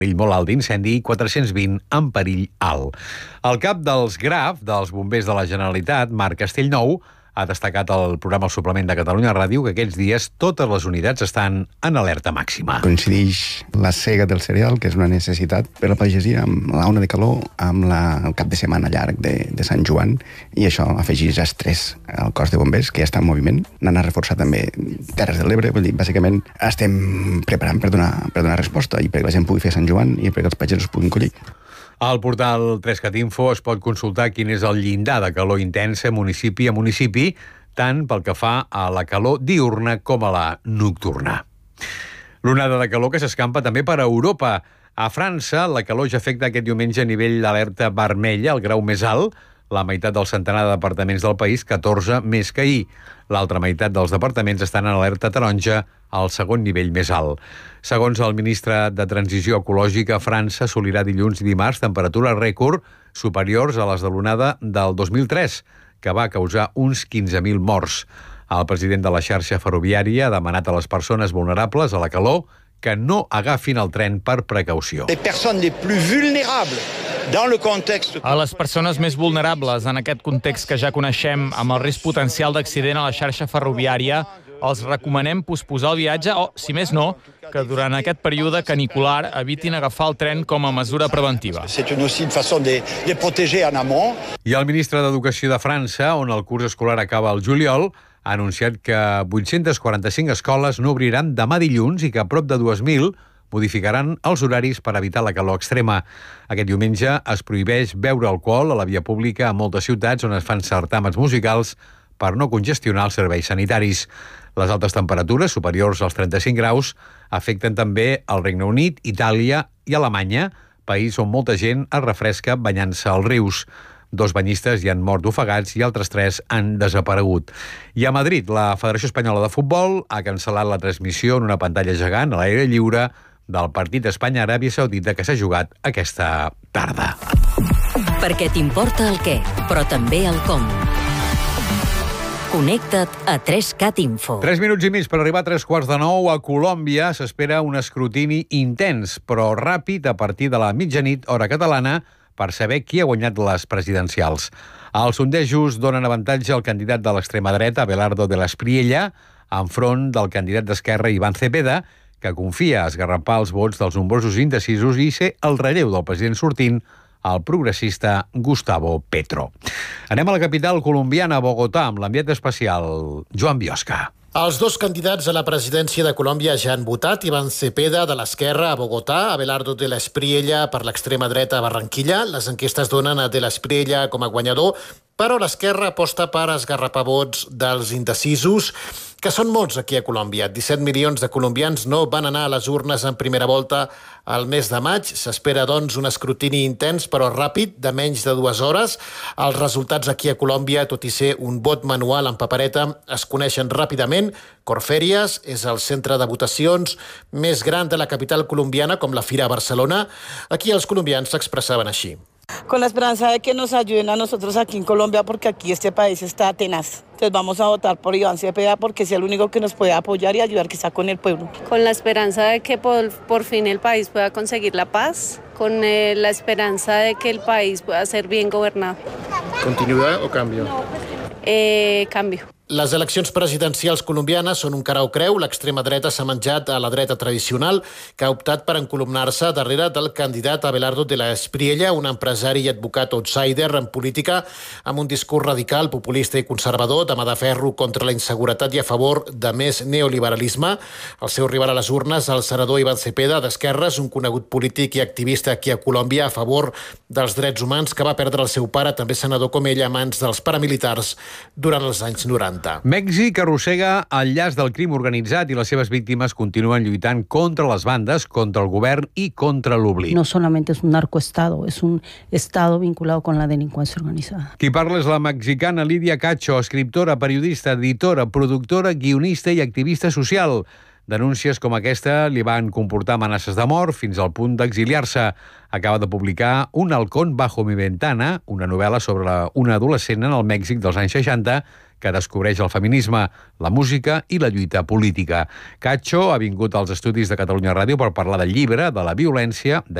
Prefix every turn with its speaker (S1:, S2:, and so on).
S1: perill molt alt d'incendi i 420 en perill alt. El cap dels GRAF, dels bombers de la Generalitat, Marc Castellnou, ha destacat al programa El Suplement de Catalunya Ràdio que aquests dies totes les unitats estan en alerta màxima.
S2: Coincideix la sega del cereal, que és una necessitat per a la pagesia, amb la ona de calor, amb el cap de setmana llarg de Sant Joan, i això afegeix estrès al cos de bombers, que ja està en moviment. N'han reforçat també Terres de l'Ebre, vull dir, bàsicament estem preparant per donar resposta, i perquè la gent pugui fer Sant Joan i perquè els pagesos puguin collir.
S1: Al portal 3CatInfo es pot consultar quin és el llindar de calor intensa municipi a municipi, tant pel que fa a la calor diurna com a la nocturna. L'onada de calor que s'escampa també per a Europa. A França, la calor ja afecta aquest diumenge a nivell d'alerta vermella, el grau més alt, la meitat del centenar de departaments del país, 14 més que ahir. L'altra meitat dels departaments estan en alerta taronja, al segon nivell més alt. Segons el ministre de Transició Ecològica, França assolirà dilluns i dimarts temperatures rècord superiors a les de l'onada del 2003, que va causar uns 15.000 morts. El president de la xarxa ferroviària ha demanat a les persones vulnerables a la calor que no agafin el tren per precaució.
S3: Les persones les plus vulnérables dans le contexte...
S4: A les persones més vulnerables en aquest context que ja coneixem, amb el risc potencial d'accident a la xarxa ferroviària, els recomanem posposar el viatge o, si més no, que durant aquest període canicular evitin agafar el tren com a mesura preventiva.
S3: C'est aussi une façon de protéger en amont.
S1: I el ministre d'Educació de França, on el curs escolar acaba el juliol, ha anunciat que 845 escoles no obriran demà dilluns i que a prop de 2.000 modificaran els horaris per evitar la calor extrema. Aquest diumenge es prohibeix beure alcohol a la via pública a moltes ciutats on es fan certàmens musicals per no congestionar els serveis sanitaris. Les altes temperatures, superiors als 35 graus, afecten també el Regne Unit, Itàlia i Alemanya, país on molta gent es refresca banyant-se als rius. 2 banyistes hi han mort ofegats i altres 3 han desaparegut. I a Madrid, la Federació Espanyola de Futbol ha cancel·lat la transmissió en una pantalla gegant a l'aire lliure del partit Espanya-Aràbia Saudita que s'ha jugat aquesta tarda.
S5: Perquè t'importa el què, però també el com. Connecta't a 3CatInfo.
S1: 3 minuts i mig per arribar a 8:45 a Colòmbia. S'espera un escrutini intens, però ràpid, a partir de la mitjanit, hora catalana, per saber qui ha guanyat les presidencials. Els sondejos donen avantatge al candidat de l'extrema dreta, Abelardo de la Espriella, enfront del candidat d'Esquerra, Iván Cepeda, que confia a esgarrapar els vots dels nombrosos indecisos i ser el relleu del president sortint, el progressista Gustavo Petro. Anem a la capital colombiana, Bogotà, amb l'enviat especial Joan Biosca.
S6: Els 2 candidats a la presidència de Colòmbia ja han votat. Iván Cepeda, de l'Esquerra, a Bogotà, Abelardo de la Espriella, per l'extrema dreta, a Barranquilla. Les enquestes donen a de la Espriella com a guanyador, però l'Esquerra aposta per esgarrapar vots dels indecisos, que són molts aquí a Colòmbia. 17 milions de colombians no van anar a les urnes en primera volta al mes de maig. S'espera, doncs, un escrutini intens, però ràpid, de menys de 2 hores. Els resultats aquí a Colòmbia, tot i ser un vot manual en papereta, es coneixen ràpidament. Corferias és el centre de votacions més gran de la capital colombiana, com la Fira a Barcelona. Aquí els colombians s'expressaven així.
S7: Con la esperanza de que nos ayuden a nosotros aquí en Colombia, porque aquí este país está tenaz. Entonces vamos a votar por Iván Cepeda porque es el único que nos puede apoyar y ayudar quizá con el pueblo.
S8: Con la esperanza de que por fin el país pueda conseguir la paz, con la esperanza de que el país pueda ser bien gobernado.
S6: ¿Continuidad o cambio?
S8: Cambio.
S6: Les eleccions presidencials colombianes són un cara o creu. L'extrema dreta s'ha menjat a la dreta tradicional, que ha optat per encolumnar-se darrere del candidat Abelardo de la Espriella, un empresari i advocat outsider en política, amb un discurs radical, populista i conservador, de mà de ferro contra la inseguretat i a favor de més neoliberalisme. El seu rival a les urnes, el senador Iván Cepeda, d'Esquerres, un conegut polític i activista aquí a Colòmbia a favor dels drets humans, que va perdre el seu pare, també senador com ell, a mans dels paramilitars durant els anys 90.
S1: Mèxic arrossega el llaç del crim organitzat i les seves víctimes continuen lluitant contra les bandes, contra el govern i contra l'oblit.
S9: No solamente es un narcoestado, es un estado vinculado con la delincuencia organizada.
S1: Qui parla és la mexicana Lidia Cacho, escriptora, periodista, editora, productora, guionista i activista social. Denúncies com aquesta li van comportar amenaces de mort fins al punt d'exiliar-se. Acaba de publicar Un halcón bajo mi ventana, una novel·la sobre una adolescent en el Mèxic dels anys 60 que descobreix el feminisme, la música i la lluita política. Cacho ha vingut als estudis de Catalunya Ràdio per parlar del llibre, de la violència,